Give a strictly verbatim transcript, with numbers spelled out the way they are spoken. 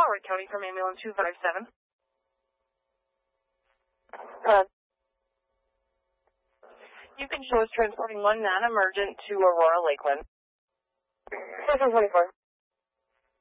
Howard County from ambulance two five seven. Uh, You can show us transporting one non-emergent to Aurora Lakeland. seven twenty-four.